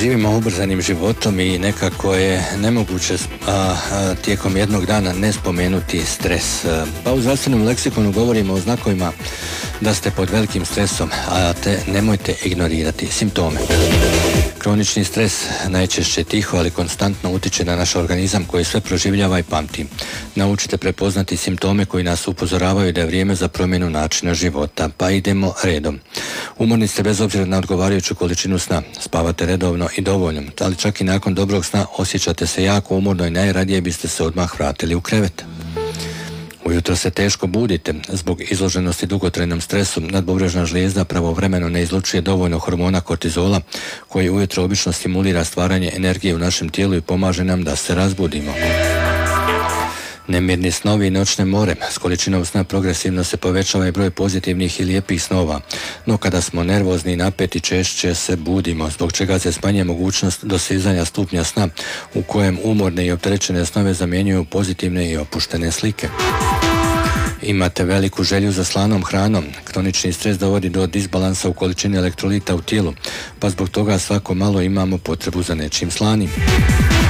Živimo ubrzanim životom i nekako je nemoguće tijekom jednog dana ne spomenuti stres. Pa u zdravstvenom leksikonu govorimo o znakovima da ste pod velikim stresom, a te nemojte ignorirati simptome. Kronični stres najčešće tiho, ali konstantno utiče na naš organizam koji sve proživljava i pamti. Naučite prepoznati simptome koji nas upozoravaju da je vrijeme za promjenu načina života. Pa idemo redom. Umorni ste bez obzira na odgovarajuću količinu sna. Spavate redovno i dovoljno, ali čak i nakon dobrog sna osjećate se jako umorno i najradije biste se odmah vratili u krevet. Ujutro se teško budite. Zbog izloženosti dugotrajnom stresu nadbubrežna žlijezda pravovremeno ne izlučuje dovoljno hormona kortizola, koji ujutro obično stimulira stvaranje energije u našem tijelu i pomaže nam da se razbudimo. Nemirni snovi i noćne more. S količinom sna progresivno se povećava i broj pozitivnih i lijepih snova, no kada smo nervozni i napeti češće se budimo, zbog čega se smanjuje mogućnost dosizanja stupnja sna u kojem umorne i opterećene snove zamjenjuju pozitivne i opuštene slike. Imate veliku želju za slanom hranom. Kronični stres dovodi do disbalansa u količini elektrolita u tijelu, pa zbog toga svako malo imamo potrebu za nečim slanim.